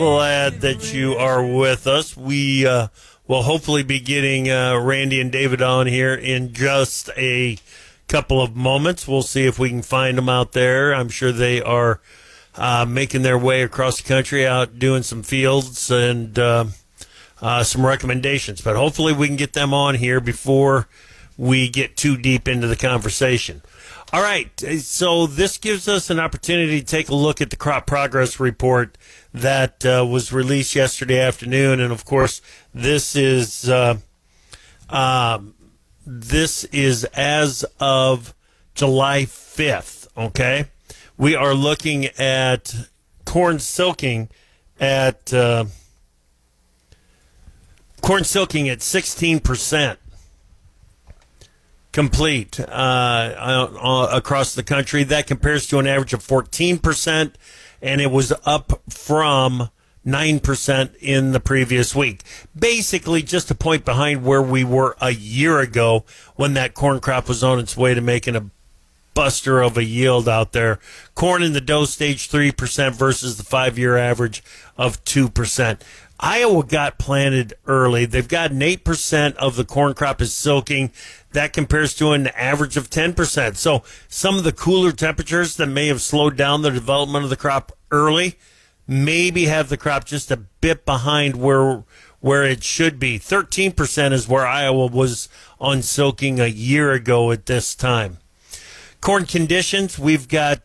Glad that you are with us. We will hopefully be getting Randy and David on here in just a couple of moments. We'll see if we can find them out there. I'm sure they are making their way across the country, out doing some fields and some recommendations. But hopefully we can get them on here before we get too deep into the conversation. All right, so this gives us an opportunity to take a look at the crop progress report that was released yesterday afternoon, and of course, this is as of July 5th. Okay, we are looking at corn silking at 16%. Complete across the country. That compares to an average of 14%, and it was up from 9% in the previous week. Basically, just a point behind where we were a year ago when that corn crop was on its way to making a buster of a yield out there. Corn in the dough stage 3% versus the 5-year average of 2%. Iowa got planted early. They've got an 8% of the corn crop is silking. That compares to an average of 10%. So some of the cooler temperatures that may have slowed down the development of the crop early maybe have the crop just a bit behind where it should be. 13% is where Iowa was on silking a year ago at this time. Corn conditions, we've got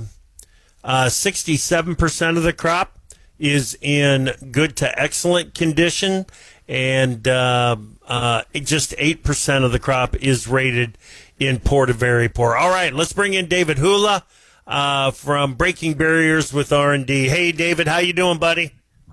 67% of the crop is in good to excellent condition, and just 8% of the crop is rated in poor to very poor. All right, let's bring in David Hula from Breaking Barriers with R&D. Hey, David, how you doing, buddy?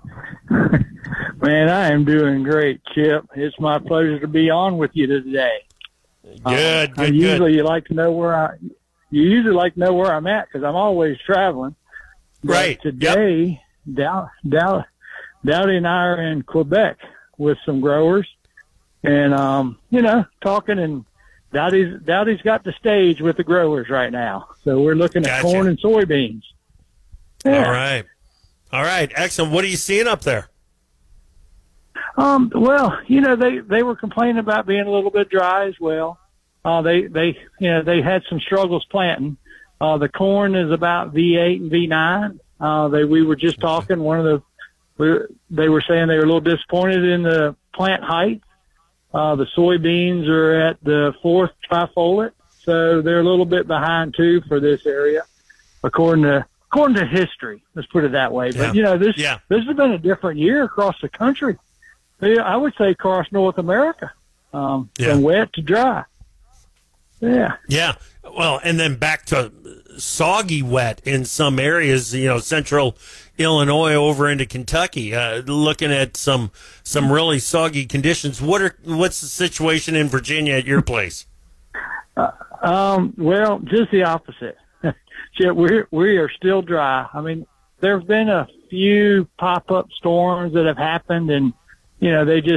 Man, I am doing great, Chip. It's my pleasure to be on with you today. Good. You like to know where I'm at because I'm always traveling. Right. But today, Dowdy and I are in Quebec with some growers, and talking. And Dowdy's got the stage with the growers right now, so we're looking at corn and soybeans. Yeah. All right, excellent. What are you seeing up there? Well, they were complaining about being a little bit dry as well. They had some struggles planting. The corn is about V8 and V9. We were just talking. They were saying they were a little disappointed in the plant height. The soybeans are at the 4th trifoliate, so they're a little bit behind too for this area, according to history. Let's put it that way. But this has been a different year across the country. I would say across North America, from wet to dry. Yeah. Yeah. Well, and then back to soggy wet in some areas, central Illinois over into Kentucky, looking at some really soggy conditions. What's the situation in Virginia at your place? Well, just the opposite. We are still dry. I mean, there have been a few pop-up storms that have happened, and, they just